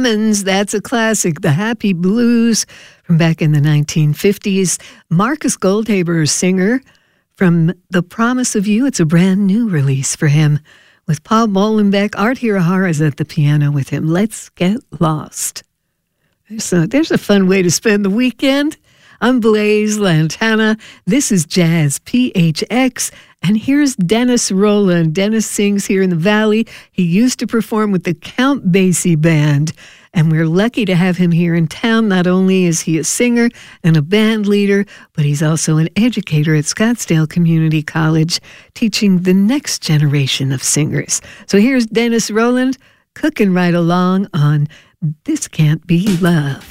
Lemons, that's a classic. The Happy Blues from back in the 1950s. Marcus Goldhaber, singer from The Promise of You. It's a brand new release for him. With Paul Molenbeek, Art Hirahara is at the piano with him. Let's Get Lost. There's a fun way to spend the weekend. I'm Blaise Lantana. This is Jazz PHX. And here's Dennis Roland. Dennis sings here in the Valley. He used to perform with the Count Basie Band. And we're lucky to have him here in town. Not only is he a singer and a band leader, but he's also an educator at Scottsdale Community College, teaching the next generation of singers. So here's Dennis Roland cooking right along on This Can't Be Love.